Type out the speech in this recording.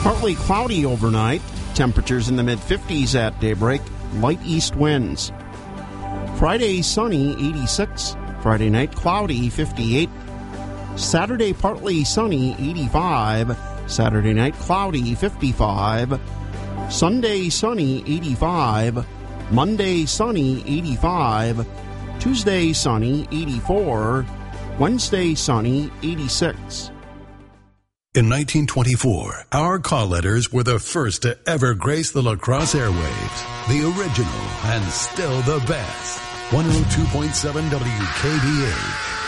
Partly cloudy overnight. Temperatures in the mid-50s at daybreak. Light east winds. Friday, sunny, 86. Friday night, cloudy, 58. Saturday, partly sunny, 85. Saturday night, cloudy, 55. Sunday, sunny, 85. Monday, sunny, 85. Tuesday, sunny, 84. Wednesday, sunny, 86. In 1924, our call letters were the first to ever grace the La Crosse airwaves. The original and still the best. 102.7 WKBA.